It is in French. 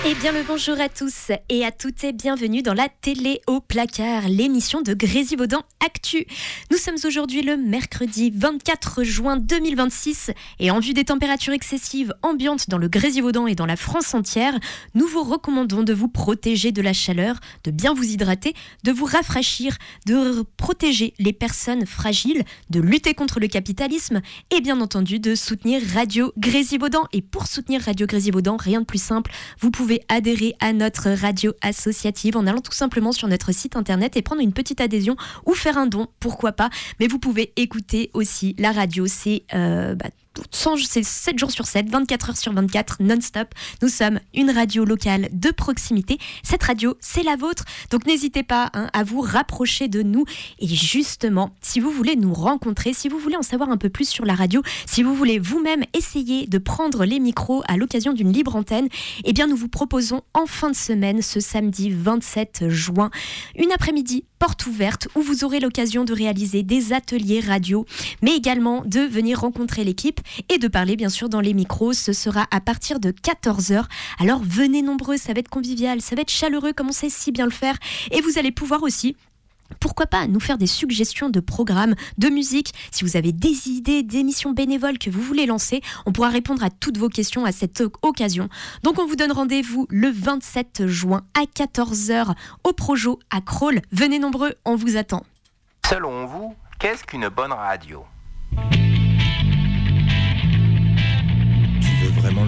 Eh bien le bonjour à tous et à toutes et bienvenue dans la télé au placard, l'émission de Grésivaudan Actu. Nous sommes aujourd'hui le mercredi 24 juin 2026 et en vue des températures excessives ambiantes dans le Grésivaudan et dans la France entière, nous vous recommandons de vous protéger de la chaleur, de bien vous hydrater, de vous rafraîchir, de protéger les personnes fragiles, de lutter contre le capitalisme et bien entendu de soutenir Radio Grésivaudan. Et pour soutenir Radio Grésivaudan, rien de plus simple, vous pouvez adhérer à notre radio associative en allant tout simplement sur notre site internet et prendre une petite adhésion ou faire un don, pourquoi pas. Mais vous pouvez écouter aussi la radio, c'est 7 jours sur 7, 24 heures sur 24, non-stop. Nous sommes une radio locale de proximité. Cette radio, c'est la vôtre. Donc n'hésitez pas à vous rapprocher de nous. Et justement, si vous voulez nous rencontrer, si vous voulez en savoir un peu plus sur la radio, si vous voulez vous-même essayer de prendre les micros à l'occasion d'une libre antenne, eh bien nous vous proposons en fin de semaine, ce samedi 27 juin, une après-midi porte ouverte où vous aurez l'occasion de réaliser des ateliers radio, mais également de venir rencontrer l'équipe et de parler bien sûr dans les micros. Ce sera à partir de 14h. Alors venez nombreux, ça va être convivial, ça va être chaleureux comme on sait si bien le faire. Et vous allez pouvoir aussi, pourquoi pas, nous faire des suggestions de programmes, de musique. Si vous avez des idées d'émissions bénévoles que vous voulez lancer, on pourra répondre à toutes vos questions à cette occasion. Donc on vous donne rendez-vous le 27 juin à 14h au Projo à Crolles. Venez nombreux, on vous attend. Selon vous, qu'est-ce qu'une bonne radio ? Tu veux vraiment le savoir ?